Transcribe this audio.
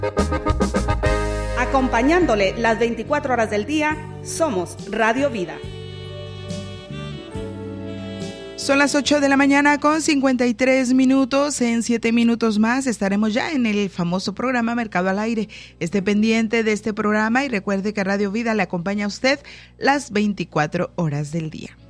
Acompañándole las 24 horas del día, somos Radio Vida. Son las 8 de la mañana con 53 minutos. En 7 minutos más estaremos ya en el famoso programa Mercado al Aire. Esté pendiente de este programa y recuerde que Radio Vida le acompaña a usted las 24 horas del día.